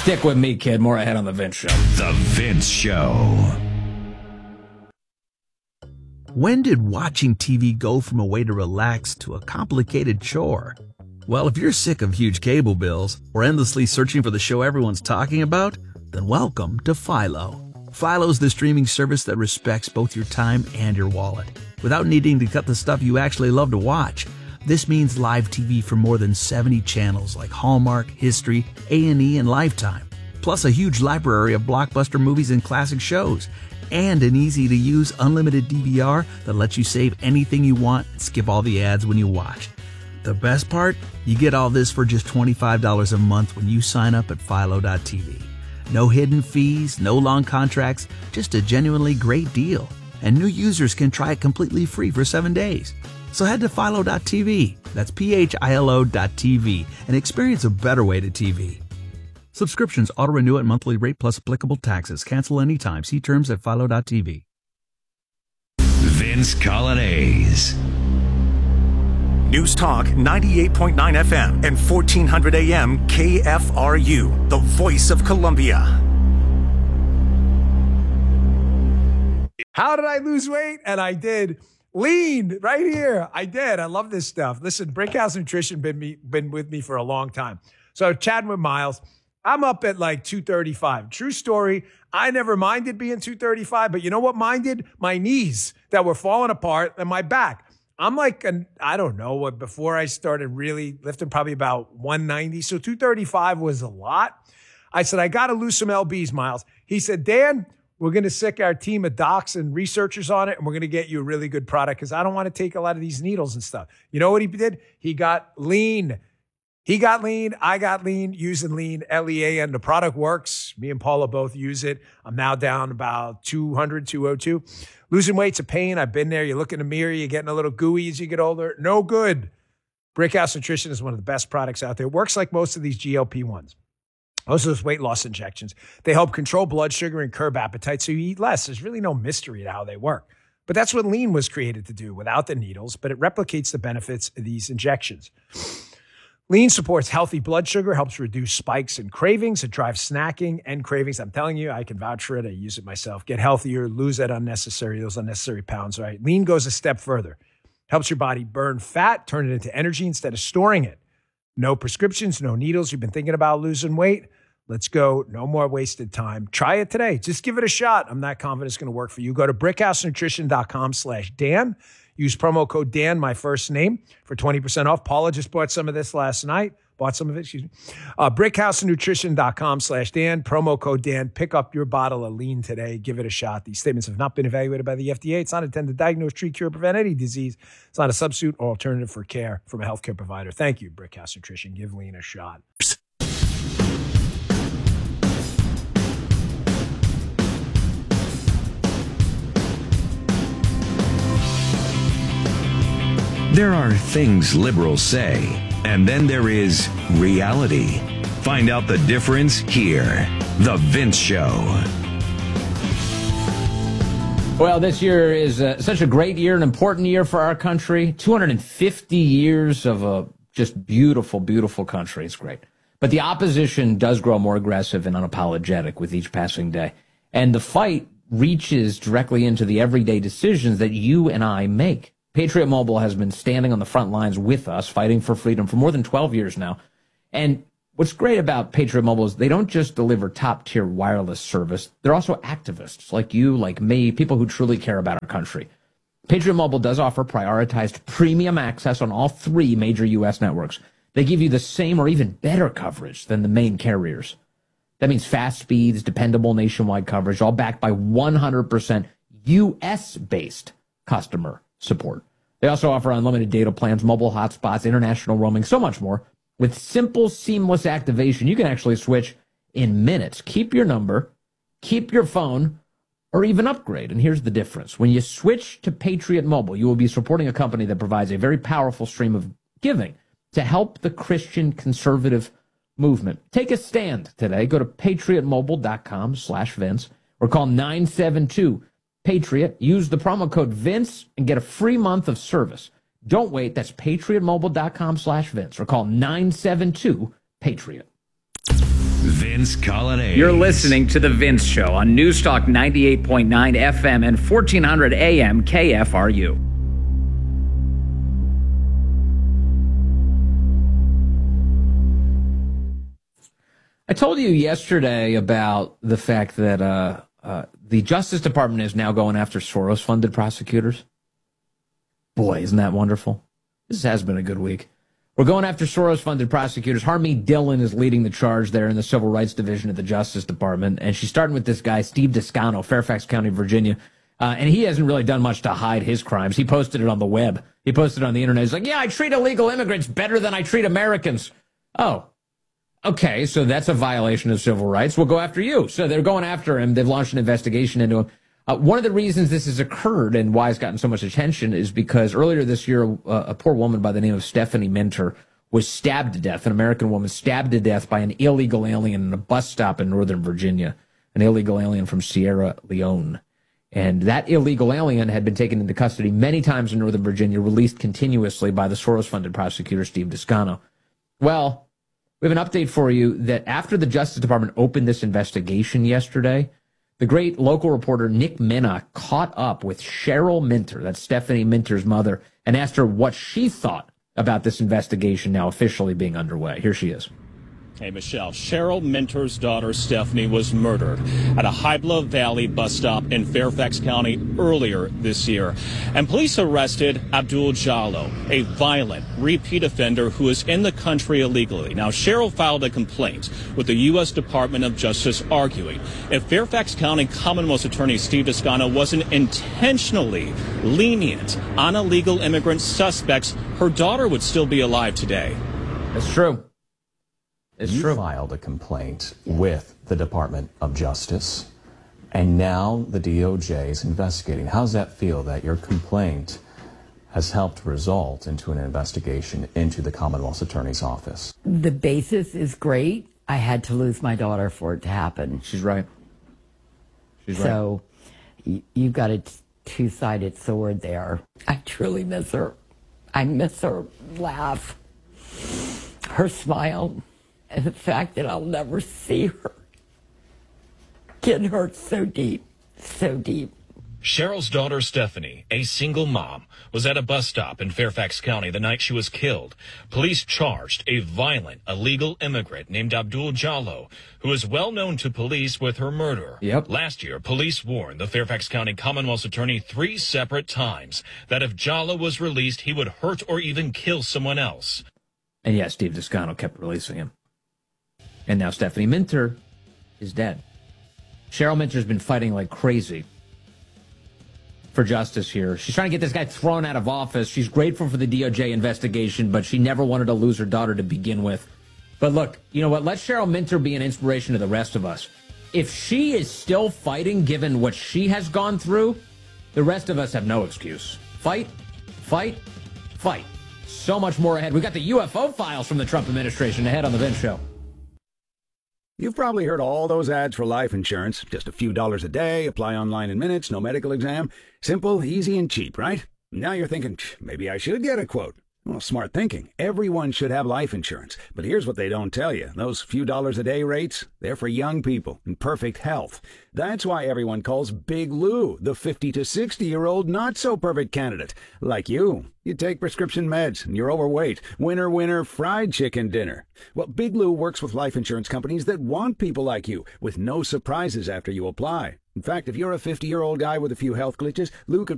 Stick with me, kid. More ahead on The Vince Show. The Vince Show. When did watching TV go from a way to relax to a complicated chore? Well, if you're sick of huge cable bills or endlessly searching for the show everyone's talking about, then welcome to Philo. Philo's the streaming service that respects both your time and your wallet, without needing to cut the stuff you actually love to watch. This means live TV for more than 70 channels like Hallmark, History, A&E, and Lifetime, plus a huge library of blockbuster movies and classic shows, and an easy-to-use unlimited DVR that lets you save anything you want and skip all the ads when you watch. The best part? You get all this for just $25 a month when you sign up at Philo.tv. No hidden fees, no long contracts, just a genuinely great deal. And new users can try it completely free for 7 days. So head to Philo.tv, that's PHILO.tv, and experience a better way to TV. Subscriptions auto-renew at monthly rate plus applicable taxes. Cancel anytime. See terms at Philo.tv. Vince Colonnese. News Talk 98.9 FM and 1400 AM KFRU, the voice of Columbia. How did I lose weight? And I did. Lean right here. I did. I love this stuff. Listen, Brickhouse Nutrition been with me for a long time. So chatting with Miles, I'm up at like 235. True story. I never minded being 235, but you know what minded? My knees that were falling apart and my back. I'm like, I don't know what, before I started really lifting, probably about 190. So 235 was a lot. I said, I got to lose some LBs, Miles. He said, Dan, we're going to sick our team of docs and researchers on it, and we're going to get you a really good product because I don't want to take a lot of these needles and stuff. You know what he did? He got lean. He got lean. I got lean, using lean, LEAN. The product works. Me and Paula both use it. I'm now down about 200, 202. Losing weight's a pain. I've been there. You look in the mirror, you're getting a little gooey as you get older. No good. Brickhouse Nutrition is one of the best products out there. It works like most of these GLP-1s. Most of those weight loss injections. They help control blood sugar and curb appetite so you eat less. There's really no mystery to how they work. But that's what lean was created to do without the needles, but it replicates the benefits of these injections. Lean supports healthy blood sugar, helps reduce spikes and cravings. It drives snacking and cravings. I'm telling you, I can vouch for it. I use it myself. Get healthier, lose those unnecessary pounds, right? Lean goes a step further. Helps your body burn fat, turn it into energy instead of storing it. No prescriptions, no needles. You've been thinking about losing weight? Let's go. No more wasted time. Try it today. Just give it a shot. I'm not confident it's going to work for you. Go to brickhousenutrition.com/Dan. Use promo code Dan, my first name, for 20% off. Paula just bought some of this last night. Brickhousenutrition.com/Dan. Promo code Dan. Pick up your bottle of lean today. Give it a shot. These statements have not been evaluated by the FDA. It's not intended to diagnose, treat, cure, prevent any disease. It's not a substitute or alternative for care from a healthcare provider. Thank you, Brickhouse Nutrition. Give lean a shot. There are things liberals say, and then there is reality. Find out the difference here. The Vince Show. Well, this year is such a great year, an important year for our country. 250 years of a just beautiful, beautiful country. It's great. But the opposition does grow more aggressive and unapologetic with each passing day. And the fight reaches directly into the everyday decisions that you and I make. Patriot Mobile has been standing on the front lines with us, fighting for freedom for more than 12 years now. And what's great about Patriot Mobile is they don't just deliver top-tier wireless service. They're also activists like you, like me, people who truly care about our country. Patriot Mobile does offer prioritized premium access on all 3 major U.S. networks. They give you the same or even better coverage than the main carriers. That means fast speeds, dependable nationwide coverage, all backed by 100% U.S.-based customer support. They also offer unlimited data plans, mobile hotspots, international roaming, so much more. With simple, seamless activation, you can actually switch in minutes. Keep your number, keep your phone, or even upgrade. And here's the difference. When you switch to Patriot Mobile, you will be supporting a company that provides a very powerful stream of giving to help the Christian conservative movement. Take a stand today. Go to patriotmobile.com/Vince or call 972 Patriot. Use the promo code Vince and get a free month of service. Don't wait. That's patriotmobile.com/Vince or call 972 Patriot. Vince Colonnade. You're listening to The Vince Show on News Talk 98.9 FM and 1400 AM KFRU. I told you yesterday about the fact that the Justice Department is now going after Soros-funded prosecutors. Boy, isn't that wonderful? This has been a good week. We're going after Soros-funded prosecutors. Harmeet Dillon is leading the charge there in the Civil Rights Division at the Justice Department, and she's starting with this guy, Steve Descano, Fairfax County, Virginia. And he hasn't really done much to hide his crimes. He posted it on the web. He posted it on the internet. He's like, yeah, I treat illegal immigrants better than I treat Americans. Oh. Okay, so that's a violation of civil rights. We'll go after you. So they're going after him. They've launched an investigation into him. One of the reasons this has occurred and why it's gotten so much attention is because earlier this year, a poor woman by the name of Stephanie Minter was stabbed to death, an American woman stabbed to death by an illegal alien in a bus stop in Northern Virginia, an illegal alien from Sierra Leone. And that illegal alien had been taken into custody many times in Northern Virginia, released continuously by the Soros-funded prosecutor, Steve Descano. Well, we have an update for you that after the Justice Department opened this investigation yesterday, the great local reporter Nick Mena caught up with Cheryl Minter, that's Stephanie Minter's mother, and asked her what she thought about this investigation now officially being underway. Here she is. Hey, Michelle. Cheryl Minter's daughter, Stephanie, was murdered at a Hybla Valley bus stop in Fairfax County earlier this year. And police arrested Abdul Jallo, a violent repeat offender who is in the country illegally. Now, Cheryl filed a complaint with the U.S. Department of Justice arguing if Fairfax County Commonwealth's Attorney Steve Descano wasn't intentionally lenient on illegal immigrant suspects, her daughter would still be alive today. That's true. You filed a complaint with the Department of Justice, and now the DOJ is investigating. How does that feel that your complaint has helped result into an investigation into the Commonwealth's Attorney's Office? The basis is great. I had to lose my daughter for it to happen. She's right. She's right. So you've got a two-sided sword there. I truly miss her. I miss her laugh, her smile. And the fact that I'll never see her. It hurts so deep, so deep. Cheryl's daughter, Stephanie, a single mom, was at a bus stop in Fairfax County the night she was killed. Police charged a violent, illegal immigrant named Abdul Jallo, who is well known to police with her murder. Yep. Last year, police warned the Fairfax County Commonwealth's attorney 3 separate times that if Jallo was released, he would hurt or even kill someone else. And yes, Steve Descano kept releasing him. And now Stephanie Minter is dead. Cheryl Minter's been fighting like crazy for justice here. She's trying to get this guy thrown out of office. She's grateful for the DOJ investigation, but she never wanted to lose her daughter to begin with. But look, you know what? Let Cheryl Minter be an inspiration to the rest of us. If she is still fighting, given what she has gone through, the rest of us have no excuse. Fight, fight, fight. So much more ahead. We got the UFO files from the Trump administration ahead on The Vince Show. You've probably heard all those ads for life insurance. Just a few dollars a day, apply online in minutes, no medical exam. Simple, easy, and cheap, right? Now you're thinking, maybe I should get a quote. Well, smart thinking. Everyone should have life insurance. But here's what they don't tell you. Those few dollars a day rates, they're for young people in perfect health. That's why everyone calls Big Lou the 50 to 60-year-old not-so-perfect candidate. Like you. You take prescription meds and you're overweight. Winner, winner, fried chicken dinner. Well, Big Lou works with life insurance companies that want people like you, with no surprises after you apply. In fact, if you're a 50-year-old guy with a few health glitches, Lou could